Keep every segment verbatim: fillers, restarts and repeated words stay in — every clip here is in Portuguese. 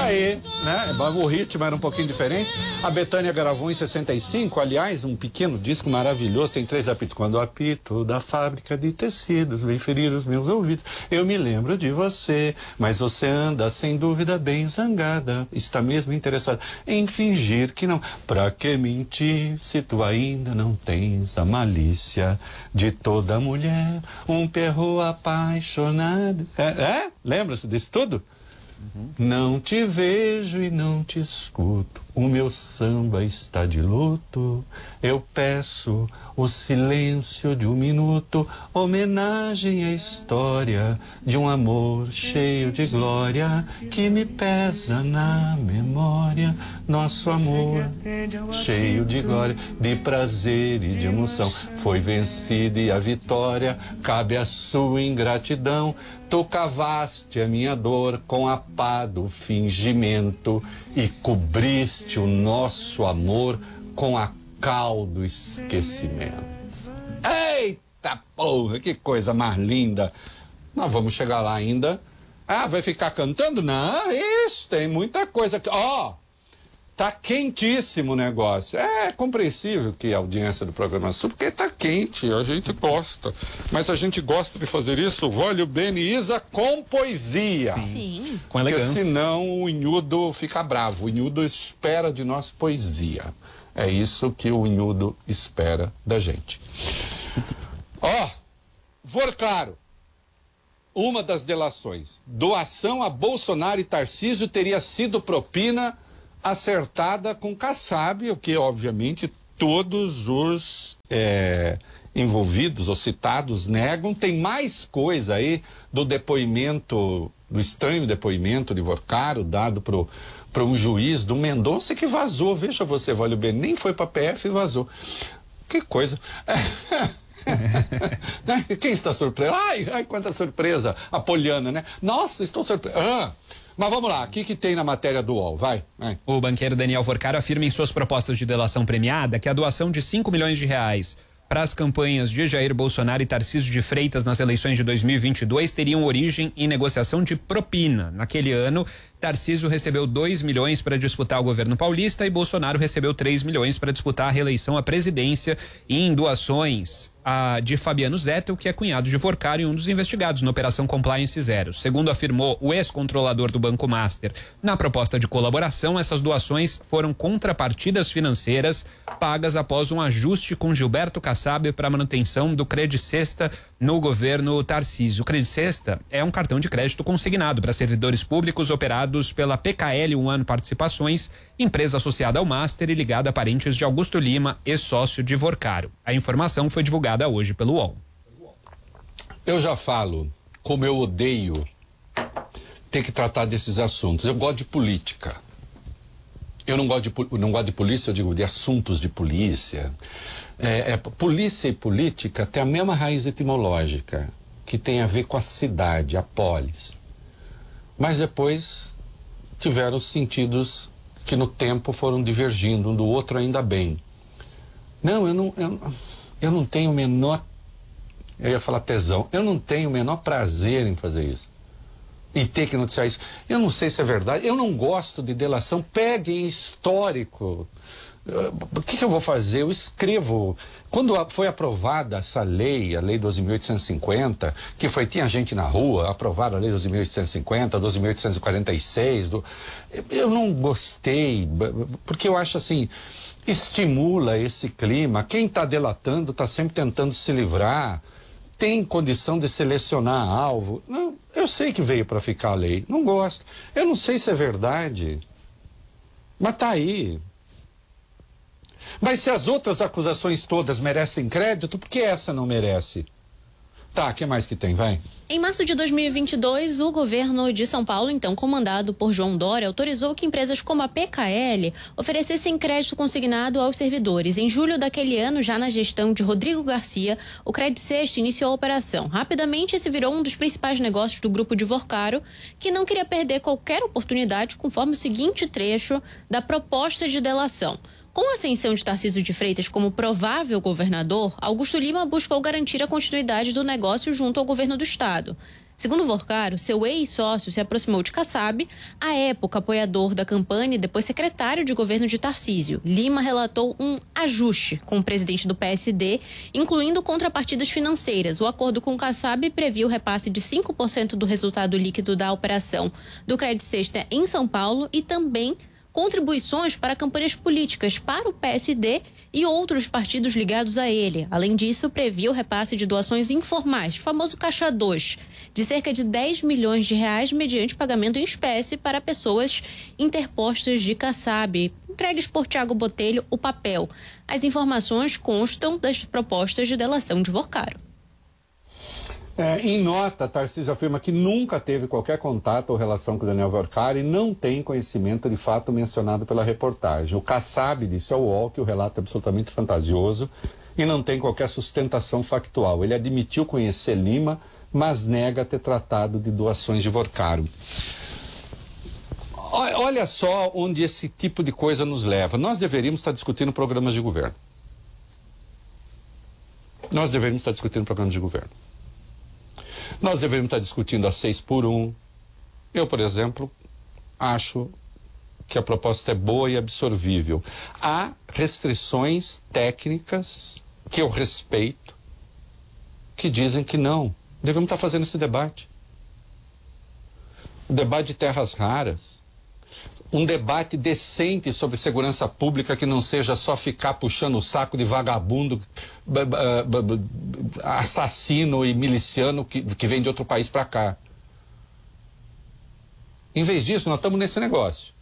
Aí, né? O ritmo era um pouquinho diferente. A Bethânia gravou em sessenta e cinco, aliás, um pequeno disco maravilhoso, tem três apitos. Quando o apito da fábrica de tecidos vem ferir os meus ouvidos, eu me lembro de você, mas você anda sem dúvida bem zangada, está mesmo interessada em fingir que não. Pra que mentir se tu ainda não tens a malícia de toda mulher, um perro apaixonado. É? é? Lembra-se disso tudo? Uhum. Não te vejo e não te escuto, o meu samba está de luto, eu peço o silêncio de um minuto, homenagem à história de um amor cheio de glória que me pesa na memória, nosso amor cheio de glória, de prazer e de emoção, foi vencida e a vitória cabe à sua ingratidão. Tu cavaste a minha dor com a pá do fingimento e cobriste o nosso amor com a cal do esquecimento. Eita porra, que coisa mais linda. Nós vamos chegar lá ainda. Ah, vai ficar cantando? Não, isso, tem muita coisa aqui. Ó, tá quentíssimo o negócio. É compreensível que a audiência do programa Sul, porque tá quente, a gente gosta. Mas a gente gosta de fazer isso, Vólio, Beni e Isa, com poesia. Sim. Com elegância. Porque senão o Inhudo fica bravo. O Inhudo espera de nós poesia. É isso que o Inhudo espera da gente. Ó, Vorclaro. Uma das delações. Doação a Bolsonaro e Tarcísio teria sido propina acertada com Kassab, o que obviamente todos os é, envolvidos ou citados negam. Tem mais coisa aí do depoimento, do estranho depoimento de Vorclaro dado pro para um juiz do Mendonça que vazou. Veja você, Vólio Bem, nem foi para P F e vazou. Que coisa. Quem está surpreso? Ai, ai, quanta surpresa. A Poliana, né? Nossa, estou surpreso. Ah, mas vamos lá, o que, que tem na matéria do U O L? Vai, vai. O banqueiro Daniel Vorclaro afirma em suas propostas de delação premiada que a doação de cinco milhões de reais para as campanhas de Jair Bolsonaro e Tarcísio de Freitas nas eleições de dois mil e vinte e dois teriam origem em negociação de propina. Naquele ano, Tarcísio recebeu dois milhões para disputar o governo paulista e Bolsonaro recebeu três milhões para disputar a reeleição à presidência em doações a, de Fabiano Zettel, que é cunhado de Vorclaro e um dos investigados na Operação Compliance Zero. Segundo afirmou o ex-controlador do Banco Master, na proposta de colaboração, essas doações foram contrapartidas financeiras pagas após um ajuste com Gilberto Kassab para a manutenção do Credicesta no governo Tarcísio. O Credicesta é um cartão de crédito consignado para servidores públicos operados pela P K L um ano Participações, empresa associada ao Master e ligada a parentes de Augusto Lima, ex-sócio de Vorclaro. A informação foi divulgada hoje pelo U O L. Eu já falo como eu odeio ter que tratar desses assuntos. Eu gosto de política. Eu não gosto de, não gosto de polícia, eu digo de assuntos de polícia. É, é, polícia e política têm a mesma raiz etimológica, que tem a ver com a cidade, a polis. Mas depois tiveram sentidos que no tempo foram divergindo um do outro, ainda bem. Não, eu não, eu, eu não tenho o menor, eu ia falar tesão, eu não tenho o menor prazer em fazer isso. E ter que noticiar isso. Eu não sei se é verdade, eu não gosto de delação. Peguem histórico. O que, que eu vou fazer? Eu escrevo. Quando foi aprovada essa lei, a lei doze mil oitocentos e cinquenta, que foi, tinha gente na rua, aprovada a lei doze mil oitocentos e cinquenta, doze mil oitocentos e quarenta e seis, do, eu não gostei, porque eu acho assim, estimula esse clima. Quem está delatando está sempre tentando se livrar, tem condição de selecionar alvo. Não, eu sei que veio para ficar a lei, não gosto. Eu não sei se é verdade, mas tá aí. Mas se as outras acusações todas merecem crédito, por que essa não merece? Tá, o que mais que tem? Vai. Em março de dois mil e vinte e dois, o governo de São Paulo, então comandado por João Dória, autorizou que empresas como a P K L oferecessem crédito consignado aos servidores. Em julho daquele ano, já na gestão de Rodrigo Garcia, o Credicesta iniciou a operação. Rapidamente, esse virou um dos principais negócios do grupo de Vorclaro, que não queria perder qualquer oportunidade, conforme o seguinte trecho da proposta de delação. Com a ascensão de Tarcísio de Freitas como provável governador, Augusto Lima buscou garantir a continuidade do negócio junto ao governo do estado. Segundo Vorcaro, seu ex-sócio se aproximou de Kassab, à época apoiador da campanha e depois secretário de governo de Tarcísio. Lima relatou um ajuste com o presidente do P S D, incluindo contrapartidas financeiras. O acordo com Kassab previa o repasse de cinco por cento do resultado líquido da operação do Crédito Sexta em São Paulo e também contribuições para campanhas políticas para o P S D e outros partidos ligados a ele. Além disso, previa o repasse de doações informais, famoso Caixa dois, de cerca de dez milhões de reais mediante pagamento em espécie para pessoas interpostas de Kassab. Entregues por Thiago Botelho, o papel. As informações constam das propostas de delação de Vorcaro. É, em nota, Tarcísio afirma que nunca teve qualquer contato ou relação com Daniel Vorcaro e não tem conhecimento de fato mencionado pela reportagem. O Kassab disse ao U O L que o relato é absolutamente fantasioso e não tem qualquer sustentação factual. Ele admitiu conhecer Lima, mas nega ter tratado de doações de Vorcaro. Olha só onde esse tipo de coisa nos leva. Nós deveríamos estar discutindo programas de governo. Nós deveríamos estar discutindo programas de governo. Nós deveríamos estar discutindo a seis por um. Eu, por exemplo, acho que a proposta é boa e absorvível. Há restrições técnicas que eu respeito, que dizem que não. Devemos estar fazendo esse debate. O debate de terras raras. Um debate decente sobre segurança pública que não seja só ficar puxando o saco de vagabundo, assassino e miliciano que, que vem de outro país para cá. Em vez disso, nós estamos nesse negócio.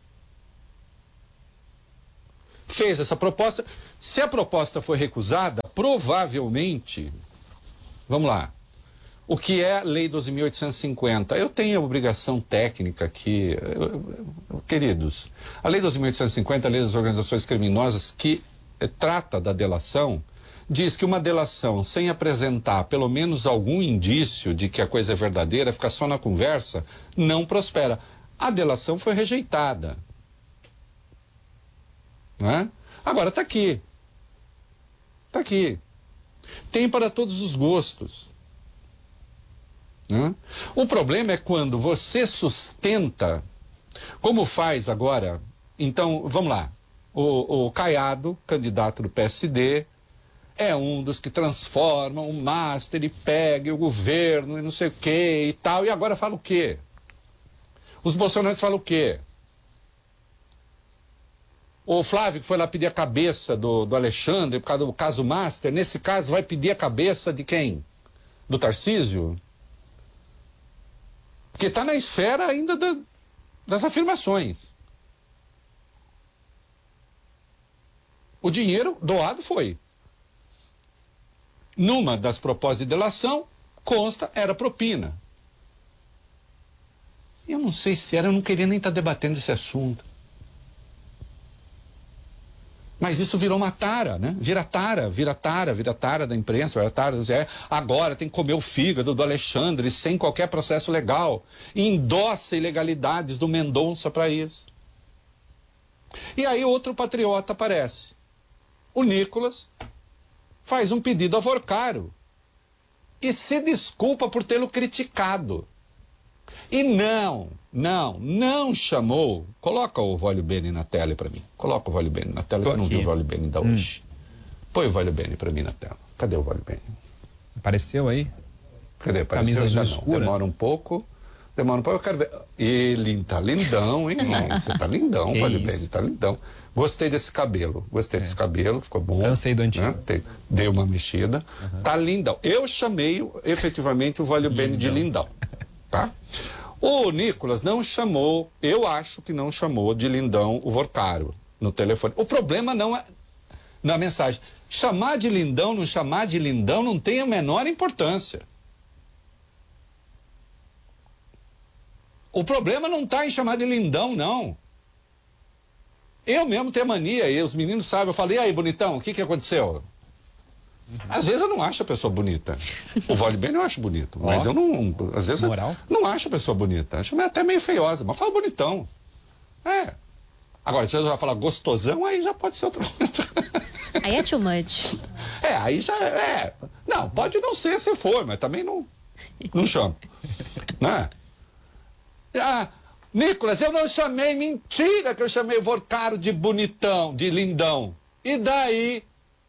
Fez essa proposta. Se a proposta for recusada, provavelmente, vamos lá, o que é a Lei doze mil oitocentos e cinquenta? Eu tenho a obrigação técnica aqui, eu, eu, queridos, a Lei doze mil oitocentos e cinquenta, a Lei das Organizações Criminosas, que eh, trata da delação, diz que uma delação sem apresentar pelo menos algum indício de que a coisa é verdadeira, ficar só na conversa, não prospera. A delação foi rejeitada. Não é? Agora está aqui. Está aqui. Tem para todos os gostos. Né? O problema é quando você sustenta, como faz agora. Então, vamos lá. O, o Caiado, candidato do P S D, é um dos que transformam o master e pega o governo e não sei o que e tal. E agora fala o quê? Os bolsonaristas falam o quê? O Flávio, que foi lá pedir a cabeça do, do Alexandre por causa do caso master, nesse caso vai pedir a cabeça de quem? Do Tarcísio? Porque está na esfera ainda da, das afirmações. O dinheiro doado foi. Numa das propostas de delação, consta, era propina. Eu não sei se era, eu não queria nem estar debatendo esse assunto. Mas isso virou uma tara, né? Vira tara, vira tara, vira tara da imprensa, vira tara, é, agora tem que comer o fígado do Alexandre sem qualquer processo legal. E endossa ilegalidades do Mendonça para isso. E aí outro patriota aparece. O Nicolas faz um pedido a Vorcaro e se desculpa por tê-lo criticado. E não, não, não chamou. Coloca o Vólio Bene na tela para mim. Coloca o Vólio Bene na tela, que eu não vi o Vólio Bene da hoje. Hum. Põe o Vólio Bene para mim na tela. Cadê o Vólio Bene? Apareceu aí? Cadê? Apareceu? Camisa Ainda azul não. escura. Demora um pouco. Demora um pouco. Eu quero ver. Ele tá lindão, hein? Você tá lindão, Vólio Bene, tá lindão. Gostei desse cabelo. Gostei é. desse cabelo, ficou bom. Cansei do antigo. Né? Dei uma mexida. Uhum. Tá lindão. Eu chamei efetivamente o Vólio Bene de lindão. Tá? O Nicolas não chamou, eu acho que não chamou de lindão o Vorcaro no telefone. O problema não é na mensagem. Chamar de lindão, não chamar de lindão, não tem a menor importância. O problema não está em chamar de lindão, não. Eu mesmo tenho mania, e os meninos sabem, eu falei, e aí, bonitão, o que que aconteceu? Às vezes eu não acho a pessoa bonita. O Vólio Bene eu acho bonito, mas oh. eu não, às vezes Moral? eu não acho a pessoa bonita. Acho até meio feiosa, mas fala bonitão. É. Agora, se você vai falar gostosão, aí já pode ser outra coisa. Aí é too much. É, aí já é. Não, pode não ser se for, mas também não, não chama. Né? Ah, Nicolas, eu não chamei, mentira que eu chamei o Vorcaro de bonitão, de lindão. E daí?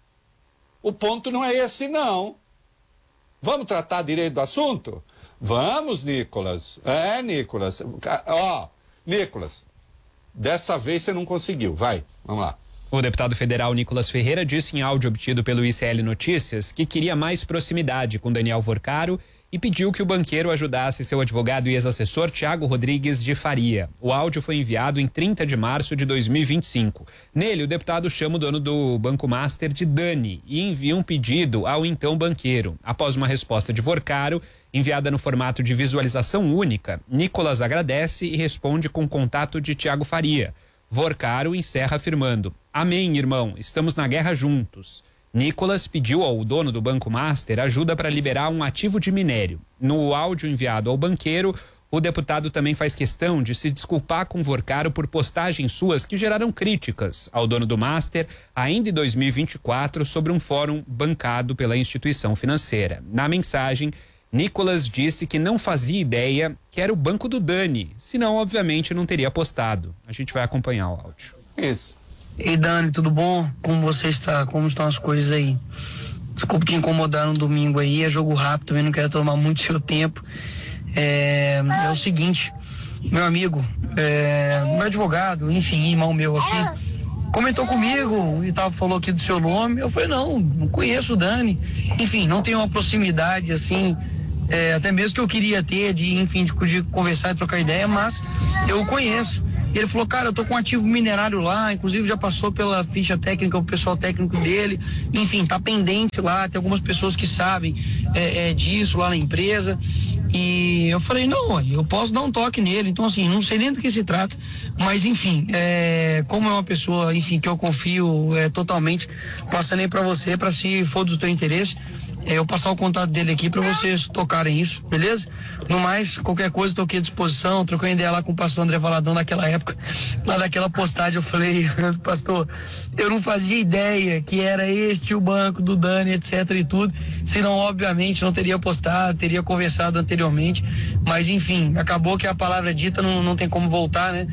O ponto não é esse, não. Vamos tratar direito do assunto? Vamos, Nicolas. É, Nicolas. Ó, Nicolas, dessa vez você não conseguiu. Vai, vamos lá. O deputado federal Nicolas Ferreira disse em áudio obtido pelo I C L Notícias que queria mais proximidade com Daniel Vorcaro e pediu que o banqueiro ajudasse seu advogado e ex-assessor Tiago Rodrigues de Faria. O áudio foi enviado em trinta de março de dois mil e vinte e cinco. Nele, o deputado chama o dono do Banco Master de Dani e envia um pedido ao então banqueiro. Após uma resposta de Vorcaro, enviada no formato de visualização única, Nicolas agradece e responde com contato de Tiago Faria. Vorcaro encerra afirmando: "Amém, irmão, estamos na guerra juntos." Nicolas pediu ao dono do Banco Master ajuda para liberar um ativo de minério. No áudio enviado ao banqueiro, o deputado também faz questão de se desculpar com Vorcaro por postagens suas que geraram críticas ao dono do Master ainda em dois mil e vinte e quatro sobre um fórum bancado pela instituição financeira. Na mensagem, Nicolas disse que não fazia ideia que era o banco do Dani, senão obviamente não teria postado. A gente vai acompanhar o áudio. Isso. Ei, Dani, tudo bom? Como você está? Como estão as coisas aí? Desculpa te incomodar no domingo aí, é jogo rápido, também não quero tomar muito seu tempo. É, é o seguinte, meu amigo, é, meu advogado, enfim, irmão meu aqui, comentou comigo e tal, falou aqui do seu nome. Eu falei, não, não conheço o Dani. Enfim, não tenho uma proximidade assim, é, até mesmo que eu queria ter, de, enfim, de, de conversar e trocar ideia, mas eu o conheço. E ele falou, cara, eu tô com um ativo minerário lá, inclusive já passou pela ficha técnica, o pessoal técnico dele, enfim, tá pendente lá, tem algumas pessoas que sabem é, é, disso lá na empresa. E eu falei, não, eu posso dar um toque nele. Então, assim, não sei nem do que se trata, mas enfim, é, como é uma pessoa, enfim, que eu confio é, totalmente, passando aí pra você, pra se for do teu interesse, é, eu passar o contato dele aqui para vocês tocarem isso, beleza? No mais, qualquer coisa, estou aqui à disposição. Troquei ideia lá com o pastor André Valadão naquela época, lá daquela postagem, eu falei, pastor, eu não fazia ideia que era este o banco do Dani, etc e tudo, senão obviamente não teria postado, teria conversado anteriormente, mas enfim, acabou que a palavra dita não, não tem como voltar, né?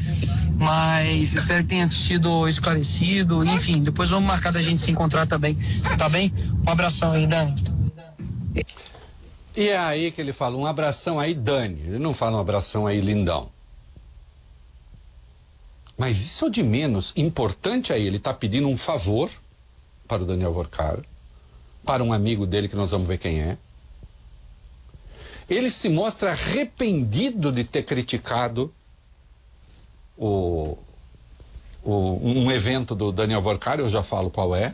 Mas espero que tenha sido esclarecido, enfim, depois vamos marcar da gente se encontrar também, tá bem? Um abração aí, Dani. E é aí que ele fala, um abração aí, Dani. Ele não fala um abração aí, lindão. Mas isso é o de menos. Importante aí, ele está pedindo um favor para o Daniel Vorcaro, para um amigo dele que nós vamos ver quem é. Ele se mostra arrependido de ter criticado o, o, um evento do Daniel Vorcaro, eu já falo qual é.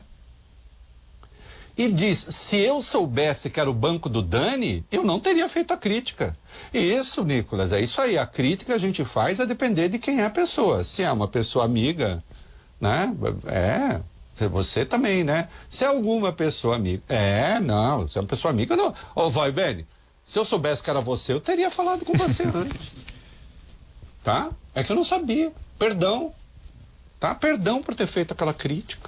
E diz, se eu soubesse que era o banco do Dani, eu não teria feito a crítica. E isso, Nicolas, é isso aí. A crítica a gente faz a depender de quem é a pessoa. Se é uma pessoa amiga, né? É, você também, né? Se é alguma pessoa amiga, é, não, se é uma pessoa amiga, não. Ô, vai, Beni, se eu soubesse que era você, eu teria falado com você antes. Tá? É que eu não sabia. Perdão. Tá? Perdão por ter feito aquela crítica.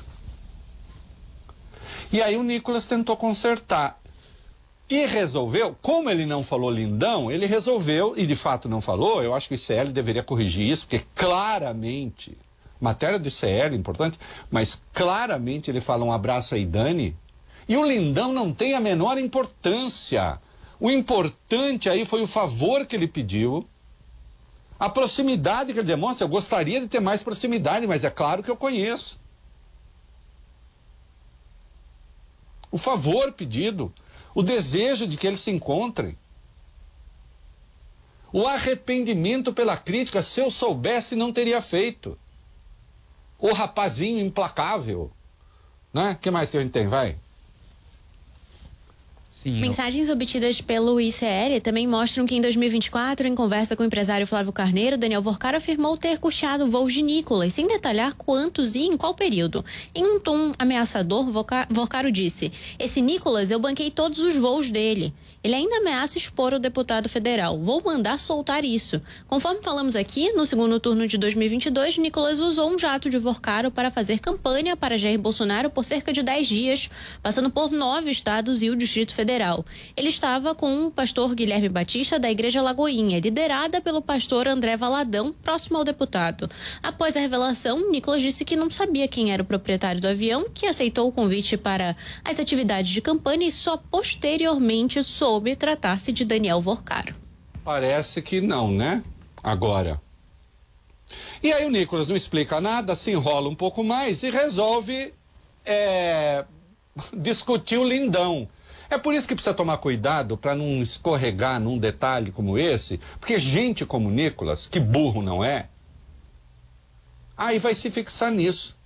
E aí o Nicolas tentou consertar e resolveu, como ele não falou lindão, ele resolveu, e de fato não falou, eu acho que o I C L deveria corrigir isso, porque claramente, matéria do I C L, importante, mas claramente ele fala um abraço aí, Dani, e o lindão não tem a menor importância. O importante aí foi o favor que ele pediu, a proximidade que ele demonstra. Eu gostaria de ter mais proximidade, mas é claro que eu conheço. O favor pedido, o desejo de que eles se encontrem, o arrependimento pela crítica, se eu soubesse não teria feito. O rapazinho implacável, né? O que mais que a gente tem? Vai. Sim, Mensagens obtidas pelo I C L também mostram que em dois mil e vinte e quatro, em conversa com o empresário Flávio Carneiro, Daniel Vorcaro afirmou ter custeado voos de Nicolas, sem detalhar quantos e em qual período. Em um tom ameaçador, Vorcaro disse, esse Nicolas, eu banquei todos os voos dele. Ele ainda ameaça expor o deputado federal. Vou mandar soltar isso. Conforme falamos aqui, no segundo turno de dois mil e vinte e dois, Nicolas usou um jato de Vorcaro para fazer campanha para Jair Bolsonaro por cerca de dez dias, passando por nove estados e o Distrito Federal. Federal. Ele estava com o pastor Guilherme Batista da Igreja Lagoinha, liderada pelo pastor André Valadão, próximo ao deputado. Após a revelação, Nicolas disse que não sabia quem era o proprietário do avião, que aceitou o convite para as atividades de campanha e só posteriormente soube tratar-se de Daniel Vorcaro. Parece que não, né? Agora. E aí o Nicolas não explica nada, se enrola um pouco mais e resolve é, discutir o lindão. É por isso que precisa tomar cuidado para não escorregar num detalhe como esse, porque gente como Nicolas, que burro não é, aí vai se fixar nisso.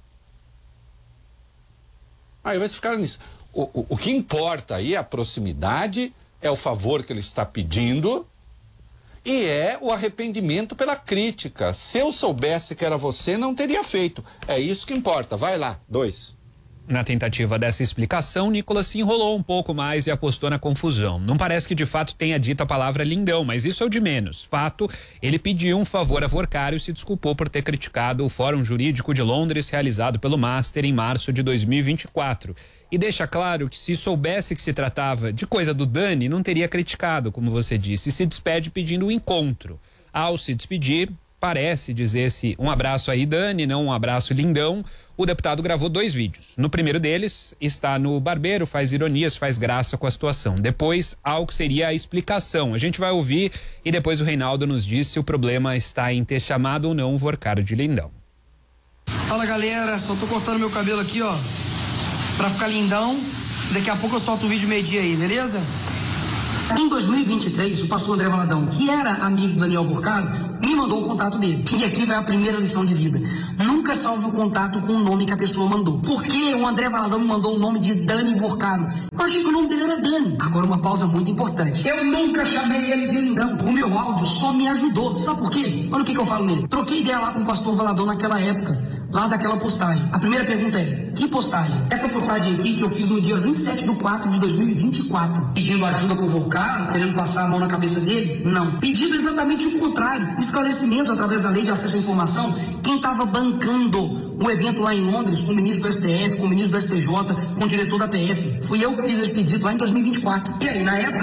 Aí vai se ficar nisso. O, o, o que importa aí é a proximidade, é o favor que ele está pedindo e é o arrependimento pela crítica. Se eu soubesse que era você, não teria feito. É isso que importa. Vai lá, dois. Na tentativa dessa explicação, Nicolas se enrolou um pouco mais e apostou na confusão. Não parece que de fato tenha dito a palavra lindão, mas isso é o de menos. Fato, ele pediu um favor a Vorcaro e se desculpou por ter criticado o Fórum Jurídico de Londres realizado pelo Master em março de dois mil e vinte e quatro. E deixa claro que se soubesse que se tratava de coisa do Dani, não teria criticado, como você disse, e se despede pedindo um encontro. Ao se despedir, parece dizer-se um abraço aí, Dani, não um abraço lindão. O deputado gravou dois vídeos. No primeiro deles, está no barbeiro, faz ironias, faz graça com a situação. Depois, algo que seria a explicação. A gente vai ouvir e depois o Reinaldo nos diz se o problema está em ter chamado ou não o Vorcaro de lindão. Fala, galera, só tô cortando meu cabelo aqui, ó, pra ficar lindão. Daqui a pouco eu solto o vídeo meio-dia aí, beleza? Em dois mil e vinte e três, o pastor André Valadão, que era amigo do Daniel Vorcaro, me mandou o contato dele. E aqui vai a primeira lição de vida. Nunca salve o contato com o nome que a pessoa mandou. Por que o André Valadão me mandou o nome de Dani Vorcaro? Eu achei que o nome dele era Dani. Agora uma pausa muito importante. Eu nunca chamei ele de lindão. O meu áudio só me ajudou. Sabe por quê? Olha o que, que eu falo nele. Troquei ideia lá com o pastor Valadão naquela época. Lá daquela postagem. A primeira pergunta é, que postagem? Essa postagem aqui que eu fiz no dia vinte e sete de quatro de dois mil e vinte e quatro, pedindo ajuda pro Vorcaro, querendo passar a mão na cabeça dele? Não. Pedindo exatamente o contrário. Esclarecimentos através da lei de acesso à informação. Quem estava bancando o evento lá em Londres, com o ministro do S T F, com o ministro do S T J, com o diretor da P F, fui eu que fiz esse pedido lá em dois mil e vinte e quatro. E aí, na época,